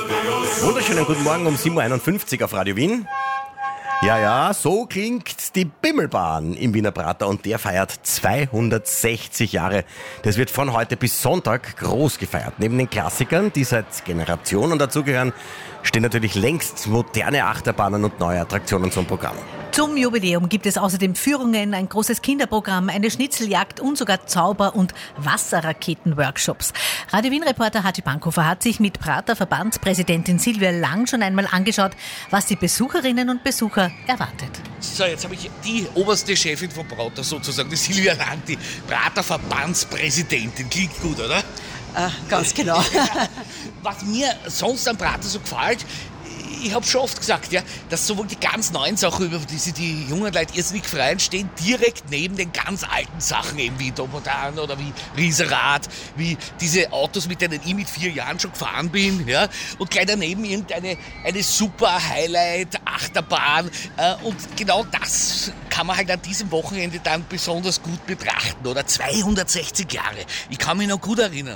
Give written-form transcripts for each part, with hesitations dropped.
Wunderschönen guten Morgen um 7.51 Uhr auf Radio Wien. Ja, so klingt die Bimmelbahn im Wiener Prater und der feiert 260 Jahre. Das wird von heute bis Sonntag groß gefeiert. Neben den Klassikern, die seit Generationen dazugehören, stehen natürlich längst moderne Achterbahnen und neue Attraktionen zum Programm. Zum Jubiläum gibt es außerdem Führungen, ein großes Kinderprogramm, eine Schnitzeljagd und sogar Zauber- und Wasserraketen-Workshops. Radio Wien-Reporter Hatschi Bankhofer hat sich mit Prater Verbandspräsidentin Silvia Lang schon einmal angeschaut, was die Besucherinnen und Besucher erwartet. So, jetzt habe ich die oberste Chefin von Prater sozusagen, die Silvia Lang, die Prater Verbandspräsidentin. Klingt gut, oder? Ganz genau. Was mir sonst am Prater so gefällt, ich habe schon oft gesagt, ja, dass sowohl die ganz neuen Sachen, über die sich die jungen Leute irrsinnig freuen, stehen direkt neben den ganz alten Sachen, eben wie Tobogan oder wie Riesenrad, wie diese Autos, mit denen ich mit 4 Jahren schon gefahren bin, ja, und gleich daneben irgendeine super Highlight-Achterbahn. Und genau das kann man halt an diesem Wochenende dann besonders gut betrachten, oder? 260 Jahre. Ich kann mich noch gut erinnern.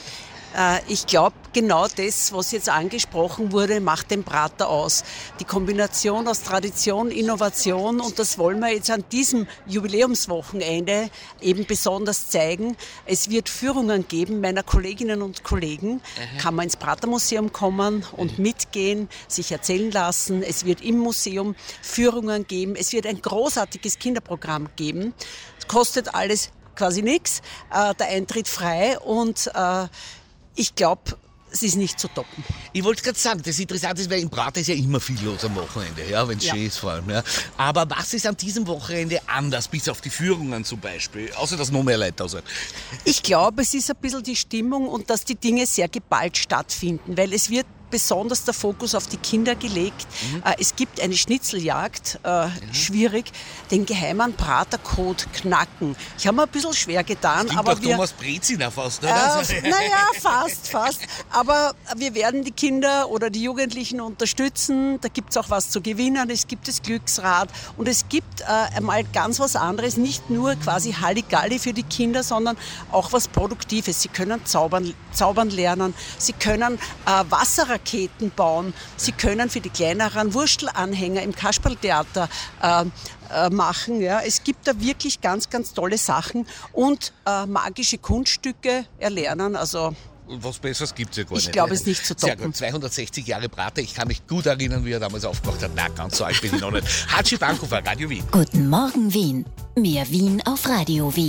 Ich glaube, genau das, was jetzt angesprochen wurde, macht den Prater aus. Die Kombination aus Tradition, Innovation, und das wollen wir jetzt an diesem Jubiläumswochenende eben besonders zeigen. Es wird Führungen geben meiner Kolleginnen und Kollegen. Kann man ins Pratermuseum kommen und mitgehen, sich erzählen lassen. Es wird im Museum Führungen geben. Es wird ein großartiges Kinderprogramm geben. Es kostet alles quasi nichts. Der Eintritt frei und ich glaube, es ist nicht zu toppen. Ich wollte gerade sagen, das Interessante ist, weil im Prater ist ja immer viel los am Wochenende, ja, wenn es schön ist vor allem. Ja. Aber was ist an diesem Wochenende anders, bis auf die Führungen zum Beispiel, außer dass noch mehr Leute da sind? Ich glaube, es ist ein bisschen die Stimmung und dass die Dinge sehr geballt stattfinden, weil es wird besonders der Fokus auf die Kinder gelegt. Es gibt eine Schnitzeljagd, schwierig, den geheimen Pratercode knacken. Ich habe mir ein bisschen schwer getan. Das aber doch Thomas Brezina fast, oder? Naja, fast. Aber wir werden die Kinder oder die Jugendlichen unterstützen. Da gibt es auch was zu gewinnen. Es gibt das Glücksrad und es gibt einmal ganz was anderes. Nicht nur quasi Halligalli für die Kinder, sondern auch was Produktives. Sie können zaubern lernen. Sie können Wasserraketen bauen. Sie können für die kleineren Wurstelanhänger im Kasperltheater machen. Ja. Es gibt da wirklich ganz, ganz tolle Sachen und magische Kunststücke erlernen. Also was Besseres gibt es ja gar nicht. Ich glaube, es ist nicht zu toppen. Sehr gut, 260 Jahre Prater. Ich kann mich gut erinnern, wie er damals aufgemacht hat. Na, ganz so alt bin ich noch nicht. Hatschi Bankhofer, Radio Wien. Guten Morgen, Wien. Mehr Wien auf Radio Wien.